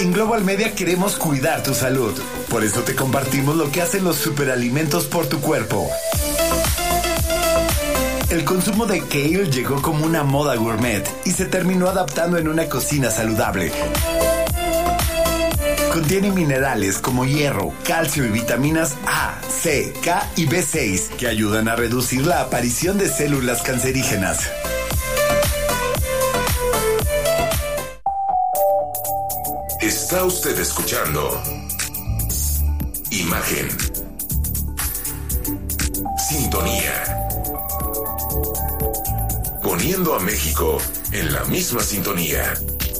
En Global Media queremos cuidar tu salud. Por eso te compartimos lo que hacen los superalimentos por tu cuerpo. El consumo de kale llegó como una moda gourmet y se terminó adaptando en una cocina saludable. Contiene minerales como hierro, calcio y vitaminas A, C, K y B6 que ayudan a reducir la aparición de células cancerígenas. Está usted escuchando Imagen. Sintonía. Poniendo a México en la misma sintonía.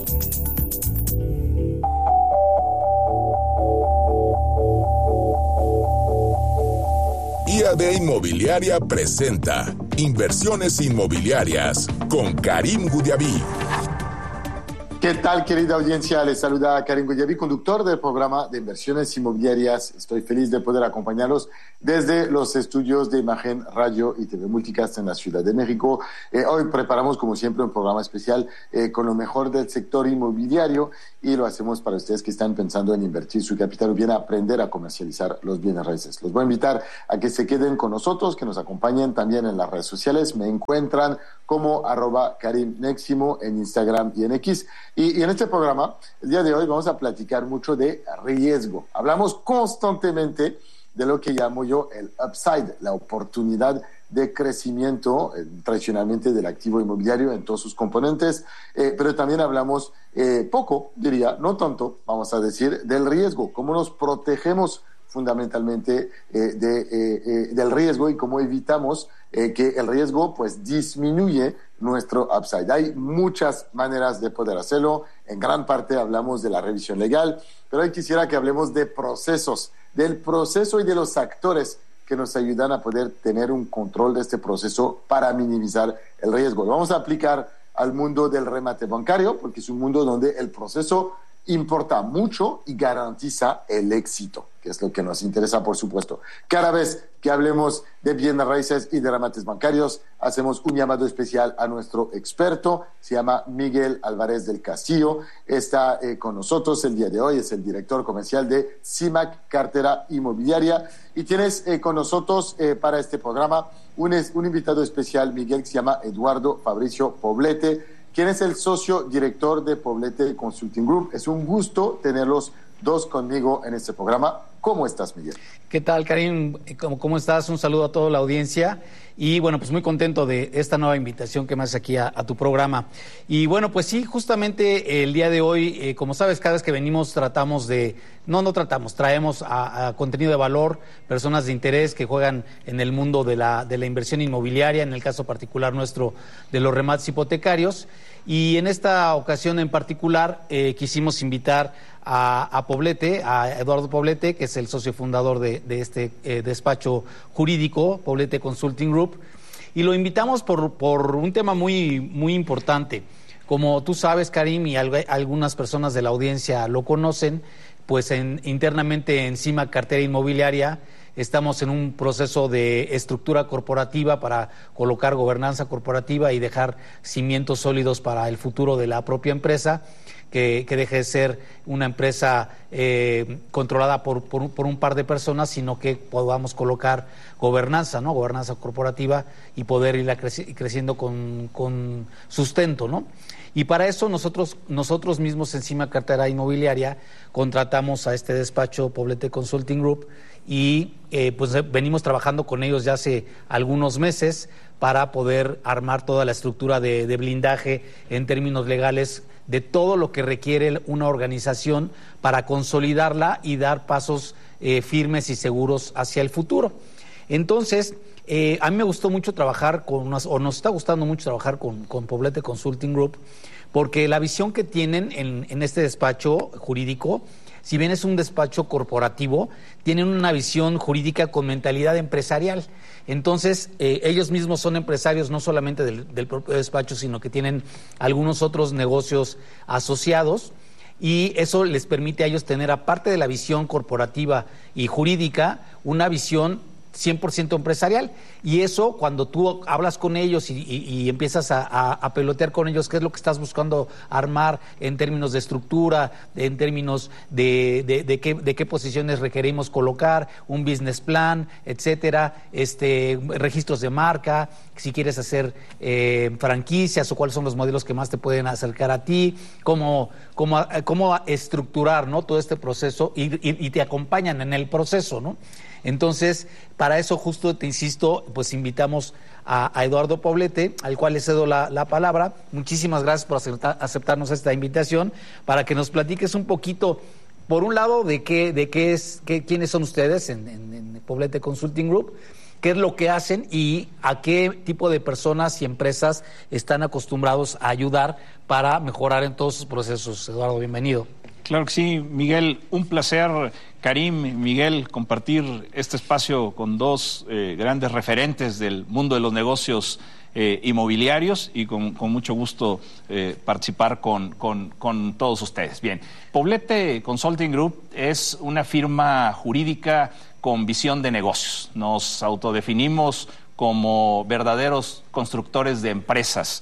IAD Inmobiliaria presenta Inversiones Inmobiliarias con Karim Goudiaby. ¿Qué tal, querida audiencia? Les saluda Karim Goudiaby, conductor del programa de Inversiones Inmobiliarias. Estoy feliz de poder acompañarlos desde los estudios de Imagen Radio y TV Multicast en la Ciudad de México. Hoy preparamos, como siempre, un programa especial con lo mejor del sector inmobiliario y lo hacemos para ustedes que están pensando en invertir su capital o bien aprender a comercializar los bienes raíces. Los voy a invitar a que se queden con nosotros, que nos acompañen también en las redes sociales. Me encuentran como @KarimNeximo en Instagram y en X. Y en este programa, el día de hoy, vamos a platicar mucho de riesgo. Hablamos constantemente de lo que llamo yo el upside, la oportunidad de crecimiento tradicionalmente del activo inmobiliario en todos sus componentes, pero también hablamos poco, diría, no tanto, vamos a decir, del riesgo, cómo nos protegemos fundamentalmente del riesgo y cómo evitamos que el riesgo pues disminuye nuestro upside. Hay muchas maneras de poder hacerlo. En gran parte hablamos de la revisión legal, pero hoy quisiera que hablemos de procesos, del proceso y de los actores que nos ayudan a poder tener un control de este proceso para minimizar el riesgo. Lo vamos a aplicar al mundo del remate bancario, porque es un mundo donde el proceso importa mucho y garantiza el éxito, que es lo que nos interesa, por supuesto. Cada vez que hablemos de bienes raíces y de remates bancarios, hacemos un llamado especial a nuestro experto, se llama Miguel Álvarez del Castillo, está con nosotros el día de hoy, es el director comercial de CIMAC Cartera Inmobiliaria, y tienes con nosotros para este programa un invitado especial, Miguel, que se llama Eduardo Fabricio Poblete, quien es el socio director de Poblete Consulting Group. Es un gusto tenerlos dos conmigo en este programa. ¿Cómo estás, Miguel? ¿Qué tal, Karim? ¿Cómo estás? Un saludo a toda la audiencia. Y bueno, pues muy contento de esta nueva invitación que me haces aquí a tu programa. Y bueno, pues sí, justamente el día de hoy, como sabes, cada vez que venimos traemos a contenido de valor, personas de interés que juegan en el mundo de la inversión inmobiliaria, en el caso particular nuestro de los remates hipotecarios. Y en esta ocasión en particular quisimos invitar a Poblete, a Eduardo Poblete, que es el socio fundador de este despacho jurídico, Poblete Consulting Group, y lo invitamos por un tema muy, muy importante. Como tú sabes, Karim, y algunas personas de la audiencia lo conocen, pues internamente en CIMAC Cartera Inmobiliaria estamos en un proceso de estructura corporativa para colocar gobernanza corporativa y dejar cimientos sólidos para el futuro de la propia empresa, que deje de ser una empresa controlada por un par de personas, sino que podamos colocar gobernanza, ¿no? Gobernanza corporativa y poder ir creciendo con sustento, ¿no? Y para eso nosotros mismos en CIMAC Cartera Inmobiliaria contratamos a este despacho Poblete Consulting Group y pues venimos trabajando con ellos ya hace algunos meses para poder armar toda la estructura de blindaje en términos legales de todo lo que requiere una organización para consolidarla y dar pasos firmes y seguros hacia el futuro. Entonces, a mí me gustó mucho trabajar nos está gustando mucho trabajar con Poblete Consulting Group, porque la visión que tienen en este despacho jurídico, si bien es un despacho corporativo, tienen una visión jurídica con mentalidad empresarial. Entonces, ellos mismos son empresarios no solamente del propio despacho, sino que tienen algunos otros negocios asociados, y eso les permite a ellos tener, aparte de la visión corporativa y jurídica, una visión 100% empresarial. Y eso, cuando tú hablas con ellos y empiezas a pelotear con ellos, qué es lo que estás buscando armar en términos de estructura, en términos de qué posiciones requerimos colocar, un business plan, etcétera, registros de marca, si quieres hacer franquicias o cuáles son los modelos que más te pueden acercar a ti, cómo estructurar, ¿no?, todo este proceso y te acompañan en el proceso, ¿no? Entonces, para eso justo te insisto, pues invitamos a Eduardo Poblete, al cual le cedo la palabra. Muchísimas gracias por aceptarnos esta invitación, para que nos platiques un poquito, por un lado, de quiénes son ustedes en Poblete Consulting Group, qué es lo que hacen y a qué tipo de personas y empresas están acostumbrados a ayudar para mejorar en todos sus procesos. Eduardo, bienvenido. Claro que sí, Miguel, un placer, Karim, Miguel, compartir este espacio con dos grandes referentes del mundo de los negocios inmobiliarios y con mucho gusto participar con todos ustedes. Bien, Poblete Consulting Group es una firma jurídica con visión de negocios. Nos autodefinimos como verdaderos constructores de empresas,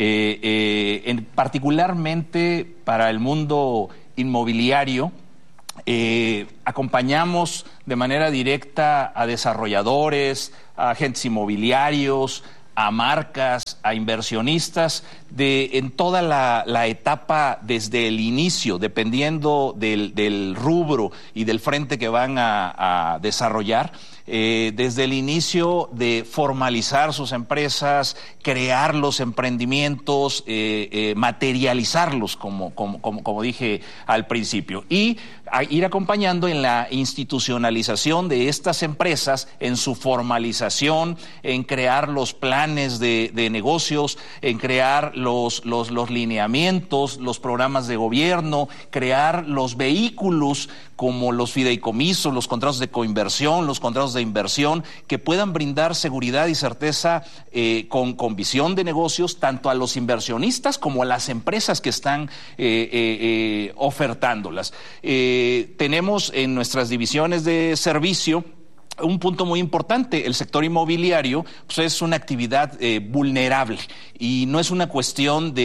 particularmente para el mundo inmobiliario. Acompañamos de manera directa a desarrolladores, a agentes inmobiliarios, a marcas, a inversionistas, en toda la etapa desde el inicio, dependiendo del rubro y del frente que van a desarrollar. Desde el inicio de formalizar sus empresas, crear los emprendimientos, materializarlos, como dije al principio, y ir acompañando en la institucionalización de estas empresas, en su formalización, en crear los planes de negocios, en crear los lineamientos, los programas de gobierno, crear los vehículos como los fideicomisos, los contratos de coinversión, los contratos de inversión, que puedan brindar seguridad y certeza con visión de negocios, tanto a los inversionistas como a las empresas que están ofertándolas. Tenemos en nuestras divisiones de servicio un punto muy importante. El sector inmobiliario pues, es una actividad vulnerable y no es una cuestión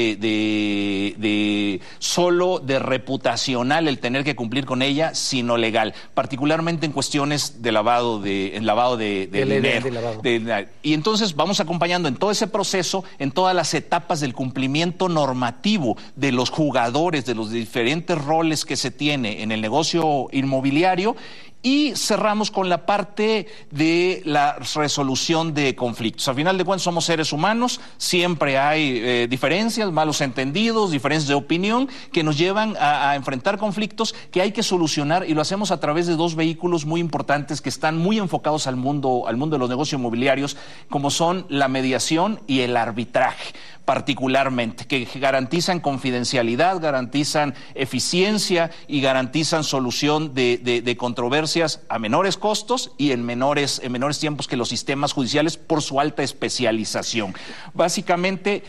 solo de reputacional el tener que cumplir con ella, sino legal, particularmente en cuestiones de lavado de dinero. Y entonces vamos acompañando en todo ese proceso, en todas las etapas del cumplimiento normativo de los jugadores, de los diferentes roles que se tiene en el negocio inmobiliario. Y cerramos con la parte de la resolución de conflictos. Al final de cuentas somos seres humanos, siempre hay diferencias, malos entendidos, diferencias de opinión que nos llevan a enfrentar conflictos que hay que solucionar, y lo hacemos a través de dos vehículos muy importantes que están muy enfocados al mundo de los negocios inmobiliarios, como son la mediación y el arbitraje, particularmente, que garantizan confidencialidad, garantizan eficiencia y garantizan solución de controversias a menores costos y en menores tiempos que los sistemas judiciales por su alta especialización. Básicamente,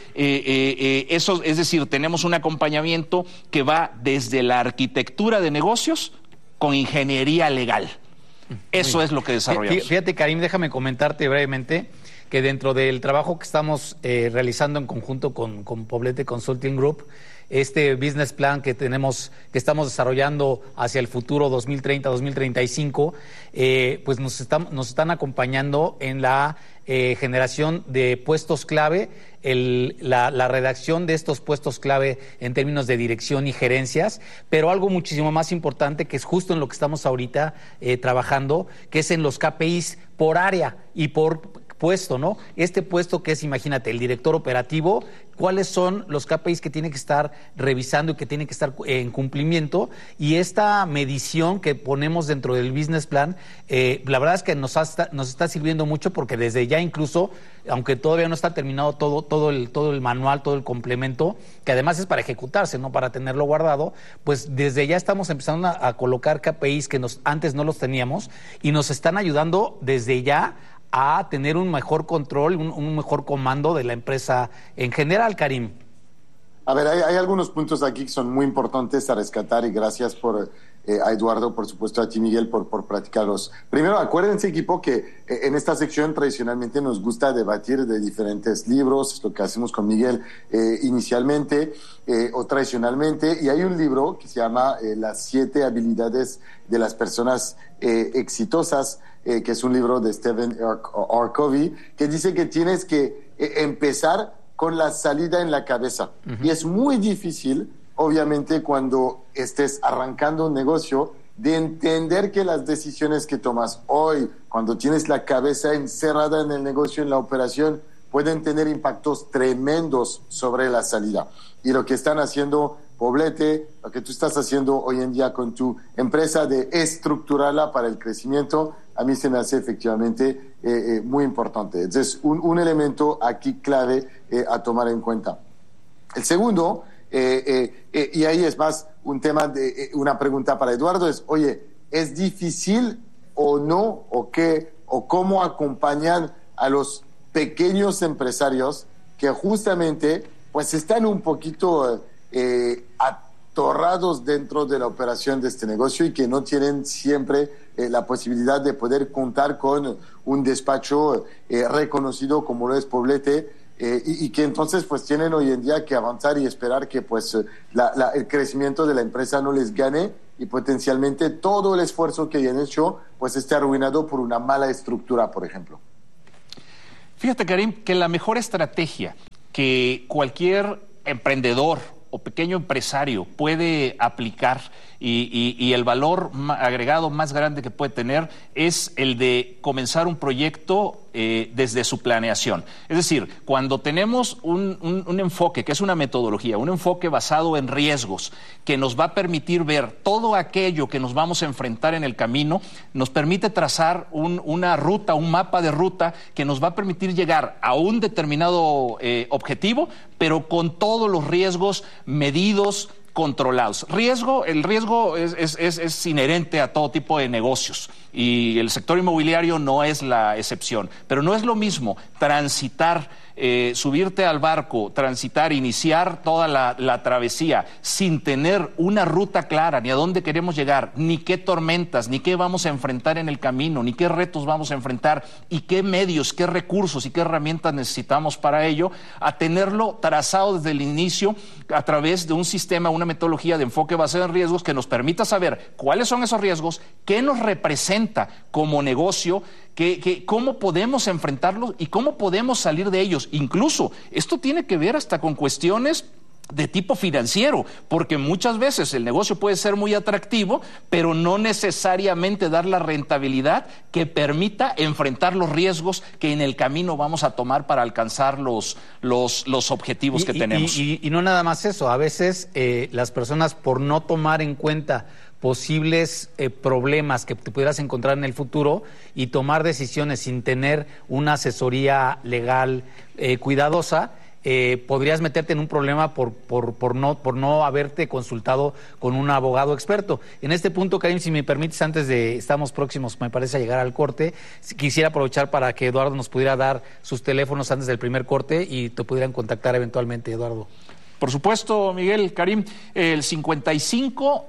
eso, es decir, tenemos un acompañamiento que va desde la arquitectura de negocios con ingeniería legal. Eso es lo que desarrollamos. Fíjate, Karim, déjame comentarte brevemente que dentro del trabajo que estamos realizando en conjunto con Poblete Consulting Group, este business plan que estamos desarrollando hacia el futuro 2030-2035, pues nos están acompañando en la generación de puestos clave, la redacción de estos puestos clave en términos de dirección y gerencias, pero algo muchísimo más importante, que es justo en lo que estamos ahorita trabajando, que es en los KPIs por área y por puesto, ¿no? Este puesto que es, imagínate, el director operativo, cuáles son los KPIs que tiene que estar revisando y que tiene que estar en cumplimiento, y esta medición que ponemos dentro del business plan, la verdad es que nos está sirviendo mucho, porque desde ya, incluso, aunque todavía no está terminado todo el manual, todo el complemento, que además es para ejecutarse, no para tenerlo guardado, pues desde ya estamos empezando a colocar KPIs que antes no los teníamos, y nos están ayudando desde ya a tener un mejor control, un mejor comando de la empresa en general, Karim. A ver, hay algunos puntos aquí que son muy importantes a rescatar y gracias a Eduardo, por supuesto, a ti, Miguel, por platicarlos. Primero, acuérdense, equipo, que en esta sección tradicionalmente nos gusta debatir de diferentes libros, es lo que hacemos con Miguel inicialmente o tradicionalmente, y hay un libro que se llama Las 7 habilidades de las personas exitosas, que es un libro de Stephen R. Covey, que dice que tienes que empezar con la salida en la cabeza. Uh-huh. Y es muy difícil, obviamente, cuando estés arrancando un negocio, de entender que las decisiones que tomas hoy, cuando tienes la cabeza encerrada en el negocio, en la operación, pueden tener impactos tremendos sobre la salida. Y lo que están haciendo Poblete, lo que tú estás haciendo hoy en día con tu empresa de estructurarla para el crecimiento, a mí se me hace efectivamente muy importante. Entonces, un elemento aquí clave a tomar en cuenta. El segundo, y ahí es más un tema de una pregunta para Eduardo, es, oye, ¿es difícil o no, o cómo acompañar a los pequeños empresarios que justamente pues están un poquito atorrados dentro de la operación de este negocio y que no tienen siempre la posibilidad de poder contar con un despacho reconocido como lo es Poblete, y que entonces pues tienen hoy en día que avanzar y esperar que pues el crecimiento de la empresa no les gane y potencialmente todo el esfuerzo que hayan hecho pues esté arruinado por una mala estructura, por ejemplo. Fíjate, Karim, que la mejor estrategia que cualquier emprendedor o pequeño empresario puede aplicar y el valor agregado más grande que puede tener es el de comenzar un proyecto desde su planeación. Es decir, cuando tenemos un enfoque, que es una metodología, un enfoque basado en riesgos, que nos va a permitir ver todo aquello que nos vamos a enfrentar en el camino, nos permite trazar una ruta, un mapa de ruta que nos va a permitir llegar a un determinado objetivo, pero con todos los riesgos medidos, controlados. El riesgo es inherente a todo tipo de negocios y el sector inmobiliario no es la excepción, pero no es lo mismo transitar, subirte al barco, iniciar toda la travesía sin tener una ruta clara, ni a dónde queremos llegar, ni qué tormentas, ni qué vamos a enfrentar en el camino, ni qué retos vamos a enfrentar, y qué medios, qué recursos y qué herramientas necesitamos para ello, a tenerlo trazado desde el inicio a través de un sistema, una metodología de enfoque basado en riesgos que nos permita saber cuáles son esos riesgos, qué nos representa como negocio, cómo podemos enfrentarlos y cómo podemos salir de ellos. Incluso esto tiene que ver hasta con cuestiones de tipo financiero, porque muchas veces el negocio puede ser muy atractivo, pero no necesariamente dar la rentabilidad que permita enfrentar los riesgos que en el camino vamos a tomar para alcanzar los objetivos que tenemos. Y no nada más eso, a veces las personas, por no tomar en cuenta posibles problemas que te pudieras encontrar en el futuro y tomar decisiones sin tener una asesoría legal cuidadosa, podrías meterte en un problema por no haberte consultado con un abogado experto. En este punto, Karim, si me permites, estamos próximos, me parece, a llegar al corte, quisiera aprovechar para que Eduardo nos pudiera dar sus teléfonos antes del primer corte y te pudieran contactar eventualmente, Eduardo. Por supuesto, Miguel, Karim, el 55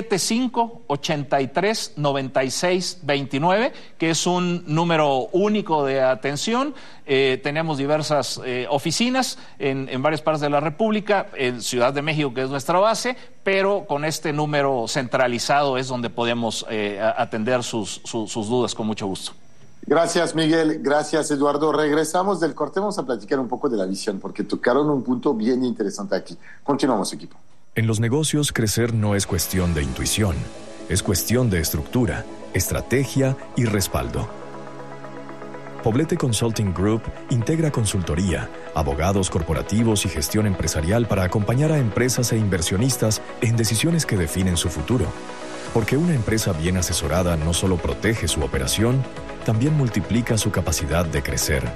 75 83 96 29, que es un número único de atención. Tenemos diversas oficinas en varias partes de la República, en Ciudad de México, que es nuestra base, pero con este número centralizado es donde podemos atender sus dudas con mucho gusto. Gracias, Miguel. Gracias, Eduardo. Regresamos del corte. Vamos a platicar un poco de la visión, porque tocaron un punto bien interesante aquí. Continuamos, equipo. En los negocios, crecer no es cuestión de intuición. Es cuestión de estructura, estrategia y respaldo. Poblete Consulting Group integra consultoría, abogados corporativos y gestión empresarial para acompañar a empresas e inversionistas en decisiones que definen su futuro. Porque una empresa bien asesorada no solo protege su operación, también multiplica su capacidad de crecer.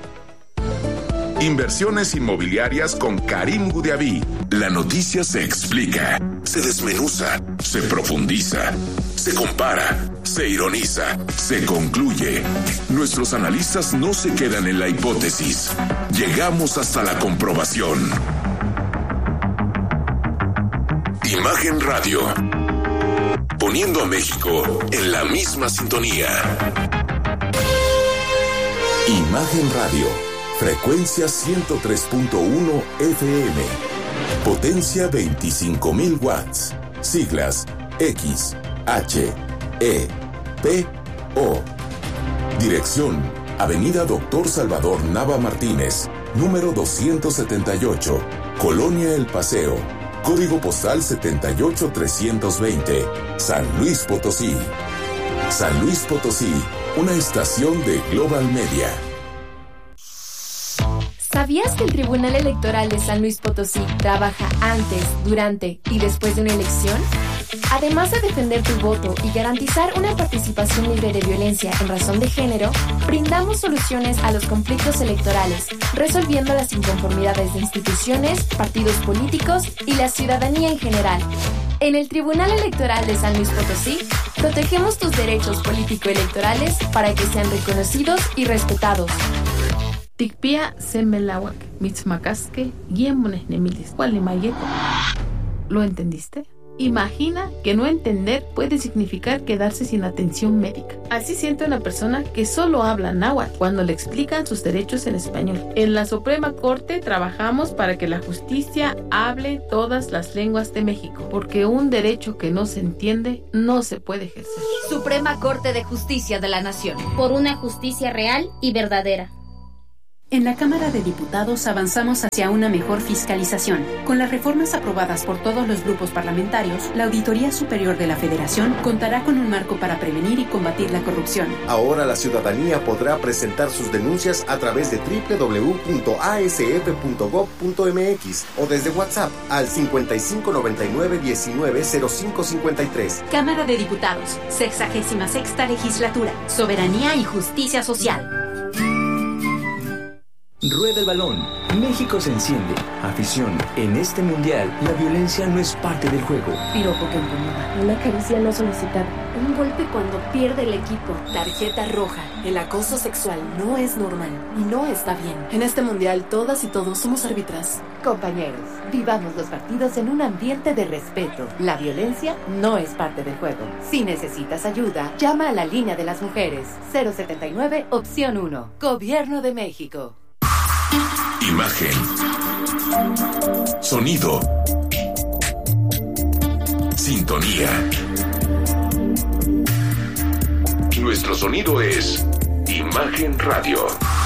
Inversiones inmobiliarias con Karim Goudiaby. La noticia se explica, se desmenuza, se profundiza, se compara, se ironiza, se concluye. Nuestros analistas no se quedan en la hipótesis. Llegamos hasta la comprobación. Imagen Radio. Poniendo a México en la misma sintonía. Imagen Radio. Frecuencia 103.1 FM. Potencia 25,000 watts. Siglas X, H, E, P, O. Dirección: Avenida Dr. Salvador Nava Martínez, número 278, Colonia El Paseo. Código postal 78320, San Luis Potosí. San Luis Potosí, una estación de Global Media. ¿Sabías que el Tribunal Electoral de San Luis Potosí trabaja antes, durante y después de una elección? Además de defender tu voto y garantizar una participación libre de violencia en razón de género, brindamos soluciones a los conflictos electorales, resolviendo las inconformidades de instituciones, partidos políticos y la ciudadanía en general. En el Tribunal Electoral de San Luis Potosí, protegemos tus derechos político-electorales para que sean reconocidos y respetados. Tikpia semelawak, mitzmakaske, guiemones nemilis, cualimayeco. ¿Lo entendiste? Imagina que no entender puede significar quedarse sin atención médica. Así siente una persona que solo habla náhuatl cuando le explican sus derechos en español. En la Suprema Corte trabajamos para que la justicia hable todas las lenguas de México, porque un derecho que no se entiende no se puede ejercer. Suprema Corte de Justicia de la Nación. Por una justicia real y verdadera. En la Cámara de Diputados avanzamos hacia una mejor fiscalización. Con las reformas aprobadas por todos los grupos parlamentarios, la Auditoría Superior de la Federación contará con un marco para prevenir y combatir la corrupción. Ahora la ciudadanía podrá presentar sus denuncias a través de www.asf.gov.mx o desde WhatsApp al 5599-190553. Cámara de Diputados, 66ª Legislatura, Soberanía y Justicia Social. Rueda el balón. México se enciende. Afición. En este mundial, la violencia no es parte del juego. Piropo que incomoda. Una caricia no solicitada. Un golpe cuando pierde el equipo. Tarjeta roja. El acoso sexual no es normal y no está bien. En este mundial, todas y todos somos árbitras. Compañeros, vivamos los partidos en un ambiente de respeto. La violencia no es parte del juego. Si necesitas ayuda, llama a la línea de las mujeres. 079, opción 1. Gobierno de México. Imagen. Sonido. Sintonía. Nuestro sonido es Imagen Radio.